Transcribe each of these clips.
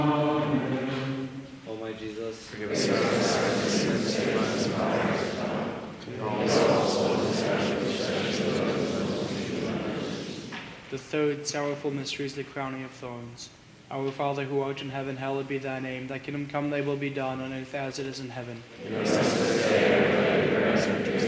O my Jesus, Forgive us our sins, save us from all. Lead all souls, especially The third sorrowful mystery is the crowning of thorns. Our Father who art in heaven, hallowed be thy name. Thy kingdom come, thy will be done on earth as it is in heaven. Give us this day our daily bread, and forgive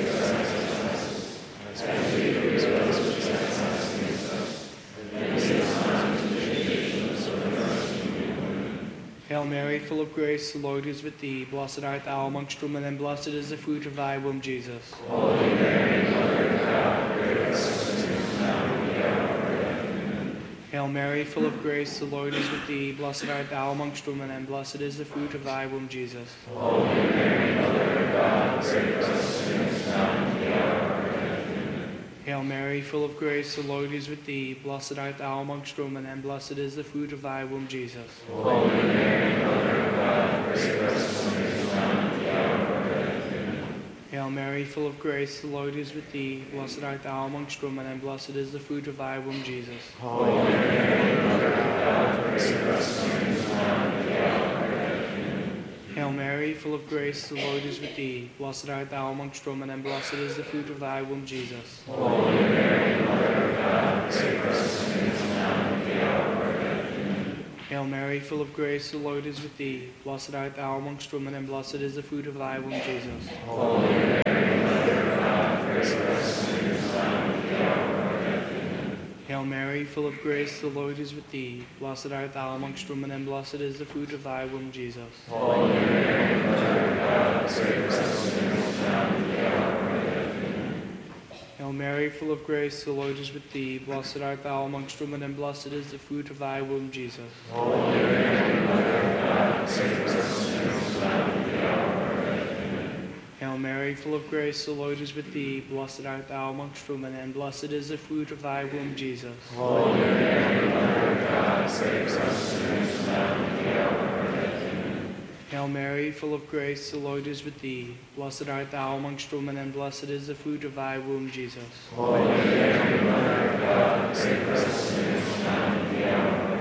us our trespasses, as we forgive those who trespass against us. And lead us not into temptation, but deliver us from evil. Hail Mary, full of grace, the Lord is with thee. Blessed art thou amongst women, and blessed is the fruit of thy womb, Jesus. Holy Mary, Mother of God, pray for us sinners, now and at the hour of our death. Amen. Hail Mary, full of grace, the Lord is with thee. Blessed art thou amongst women, and blessed is the fruit of thy womb, Jesus. Holy Mary, Mother of God, pray for us sinners, now and at the hour of our death. Amen. Hail Mary, full of grace, the Lord is with thee. Blessed art thou amongst women, and blessed is the fruit of thy womb, Jesus. Holy Mary, Mother of God, pray for us sinners, now and at the hour of our death. Amen. Hail Mary, full of grace, the Lord is with thee. Blessed art thou amongst women, and blessed is the fruit of thy womb, Jesus. Holy Mary, Mother of God, pray for us sinners, now and at the hour of our death. Amen. Hail Mary, full of grace, the Lord is with thee. Blessed art thou amongst women, and blessed is the fruit of thy womb, Jesus. Holy Mary, Mother of God, pray for us sinners, now and at the hour of our death. Amen. Hail Mary, full of grace, the Lord is with thee. Blessed art thou amongst women, and blessed is the fruit of thy womb, Jesus. Holy Mary, Mother of God, pray for us sinners, now and at the hour of our death. Amen. Hail Mary, full of grace, the Lord is with thee. Blessed art thou amongst women, and blessed is the fruit of thy womb, Jesus. Holy Mary, Mother of God, pray for us sinners, now and at the hour of our death. Amen. Hail Mary, full of grace, the Lord is with thee. Blessed art thou amongst women, and blessed is the fruit of thy womb, Jesus. Holy Mary, Mother of God, pray for us sinners, now and at the hour of our death. Amen. Hail Mary, full of grace, the Lord is with thee. Blessed art thou amongst women, and blessed is the fruit of thy womb, Jesus. Holy Mary, Mother of God, pray for us sinners, now and at the hour of our death. Amen. Hail Mary, full of grace, the Lord is with thee. Blessed art thou amongst women, and blessed is the fruit of thy womb, Jesus. Holy Mary, Mother of God, pray for us sinners, now and at the hour of our death. Amen.